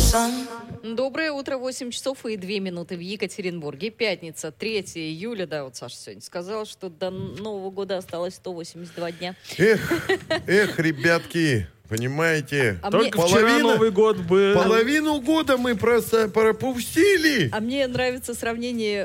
Доброе утро, 8 часов и 2 минуты в Екатеринбурге. Пятница, 3 июля. Да, вот Саша сегодня сказал, что до Нового года осталось 182 дня. Эх, ребятки, понимаете? Только вчера Новый год был. Половину года мы просто пропустили. А мне нравится сравнение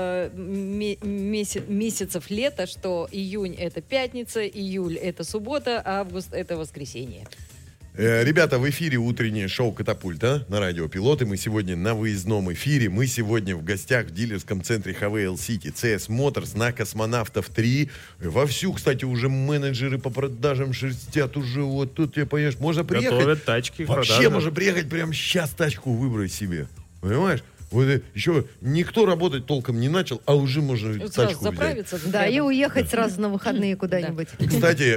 месяцев лета, что июнь — это пятница, июль — это суббота, а август — это воскресенье. Ребята, в эфире утреннее шоу «Катапульта» на радио «Пилоты». Мы сегодня на выездном эфире. Мы сегодня в гостях в дилерском центре Хавейл Сити CS Motors на Космонавтов 3. Вовсю, кстати, уже менеджеры по продажам шерстят уже. Вот тут, я понимаешь, можно приехать. Готовят тачки. Вообще можно приехать прямо сейчас тачку выбрать себе. Понимаешь? Вот еще никто работать толком не начал, а уже можно тачку заправиться. взять. Да, и уехать сразу на выходные куда-нибудь. Кстати,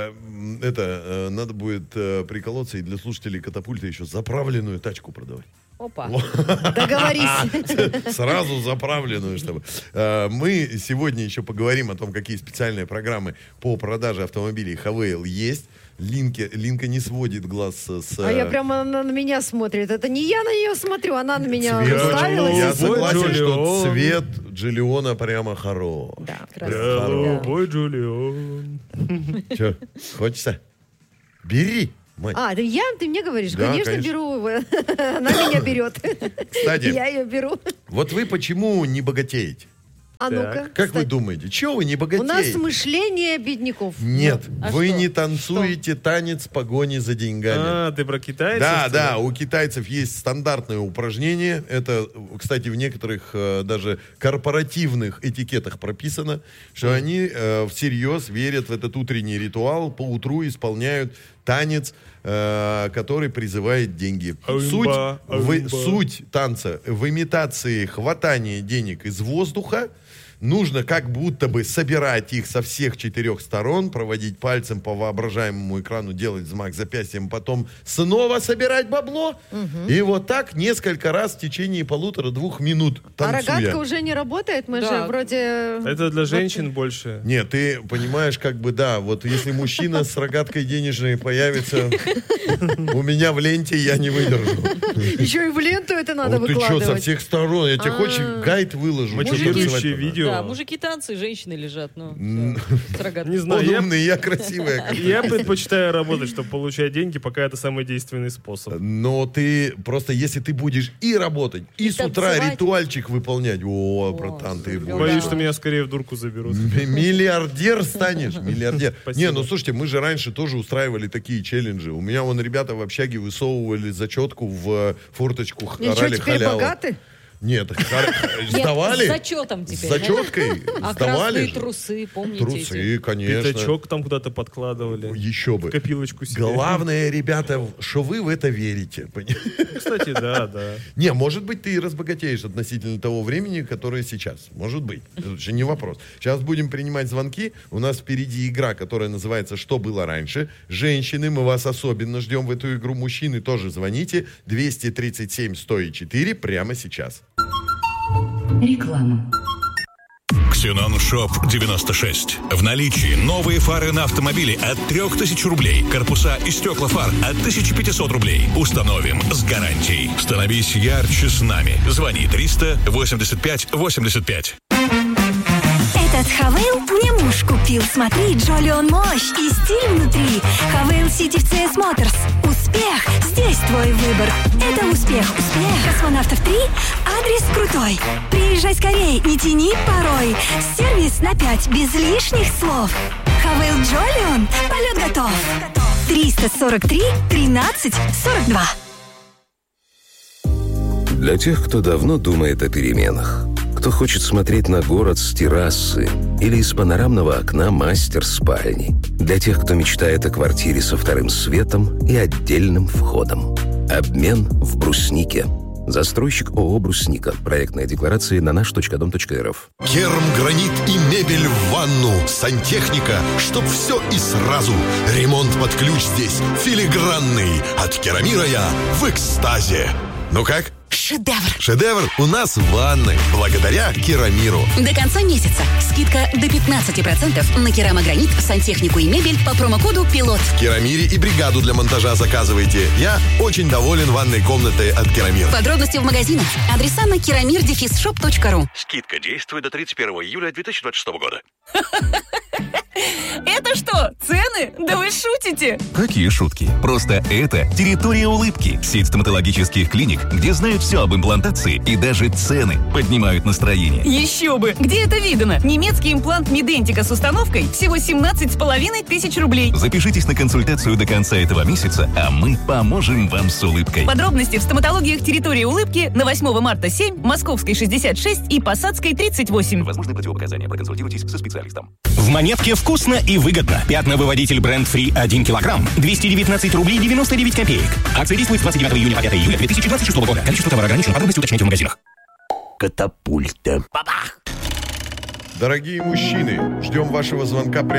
надо будет приколоться и для слушателей «Катапульта» еще заправленную тачку продавать. Опа. Договорись. Сразу заправленную, чтобы. Мы сегодня еще поговорим о том, какие специальные программы по продаже автомобилей Хавейл есть. Линка не сводит глаз с... А я прямо на меня смотрит. Это не я на нее смотрю, она на меня уставилась. Я согласен, что цвет Джиллиона прямо хорош. Да, голубой Джулион. Че, хочется? Бери, мать. Ты мне говоришь? Да, конечно, беру. Она меня берет. Кстати, я ее беру. Вот вы почему не богатеете? А ну-ка. Как вы думаете, чего вы не богатеете? У нас мышление бедняков. Нет, вы не танцуете танец погони за деньгами. Ты про китайцев? Да, у китайцев есть стандартное упражнение. Это, кстати, в некоторых даже корпоративных этикетах прописано, что они всерьез верят в этот утренний ритуал, по утру исполняют танец, который призывает деньги. Суть танца в имитации хватания денег из воздуха. Нужно как будто бы собирать их со всех 4 сторон, проводить пальцем по воображаемому экрану, делать взмах запястьем, потом снова собирать бабло. И вот так несколько раз в течение 1,5-2 минут танцуя. А рогатка уже не работает? Мы же вроде... Это для женщин больше. Нет, ты понимаешь, вот если мужчина с рогаткой денежной появится, у меня в ленте я не выдержу. Еще и в ленту это надо выкладывать. Ты что, со всех сторон? Я тебе хочешь гайд выложу. Мотивирующее видео. Да, мужики-танцы, женщины лежат, Не знаю, он умный, я красивая. Я предпочитаю работать, чтобы получать деньги, пока это самый действенный способ. Но ты просто, если ты будешь и работать, и с утра ритуальчик выполнять, братан, ты будешь. Боюсь, что меня скорее в дурку заберут. Миллиардер станешь, миллиардер. Спасибо. Не, слушайте, мы же раньше тоже устраивали такие челленджи. У меня ребята в общаге высовывали зачетку в форточку, орали теперь халява. Богаты? Нет, сдавали. С зачетом теперь. С зачеткой А сдавали. красные трусы, помните? Трусы, конечно. Пятачок там куда-то подкладывали. Еще бы. Копилочку себе. Главное, ребята, что вы в это верите. Кстати, да. Не, может быть, ты и разбогатеешь относительно того времени, которое сейчас. Может быть. Это вообще не вопрос. Сейчас будем принимать звонки. У нас впереди игра, которая называется «Что было раньше?». Женщины, мы вас особенно ждем в эту игру. Мужчины тоже звоните. 237-104 прямо сейчас. Реклама. Ксенон Шоп 96. В наличии новые фары на автомобиле от 3000 рублей. Корпуса и стекла фар от 1500 рублей. Установим с гарантией. Становись ярче с нами. Звони 300-85-85. Этот Хавейл мне муж купил. Смотри, Джолион мощь и стиль внутри. Хавейл Сити в CS Motors. Успех, здесь твой выбор. Это успех. Космонавтов 3, адрес крутой. Приезжай скорей, не тяни порой. Сервис на 5, без лишних слов. Хавейл Джолион, полет готов. 343-13-42. Для тех, кто давно думает о переменах, кто хочет смотреть на город с террасы или из панорамного окна мастер-спальни. Для тех, кто мечтает о квартире со вторым светом и отдельным входом. Обмен в бруснике. Застройщик ООО «Брусника». Проектная декларация на наш.дом.рф. Керам, гранит и мебель в ванну. Сантехника, чтоб все и сразу. Ремонт под ключ здесь филигранный. От Керамира я в экстазе. Ну как? шедевр. Шедевр у нас в ванной, благодаря Керамиру. До конца месяца скидка до 15% на керамогранит, сантехнику и мебель по промокоду «Пилот». В Керамире и бригаду для монтажа заказывайте. Я очень доволен ванной комнатой от Керамир. Подробности в магазинах. Адреса на keramir-shop.ru. Скидка действует до 31 июля 2026 года. Это что, цены? Да вы шутите? Какие шутки? Просто это территория улыбки. Сеть стоматологических клиник, где знают все об имплантации и даже цены поднимают настроение. Еще бы! Где это видано? Немецкий имплант Медентика с установкой всего 17,5 тысяч рублей. Запишитесь на консультацию до конца этого месяца, а мы поможем вам с улыбкой. Подробности в стоматологиях территории улыбки на 8 марта 7, Московской 66 и Посадской 38. Возможны противопоказания. Проконсультируйтесь со специалистом. В Монетке вкусно и выгодно. Пятновыводитель бренд Free 1 килограмм. 219 рублей 99 копеек. Акция действует с 29 июня по 5 июля 2026 года. Количество товара ограничено. Подробности уточняйте в магазинах. Катапульта. Дорогие мужчины, ждем вашего звонка прямо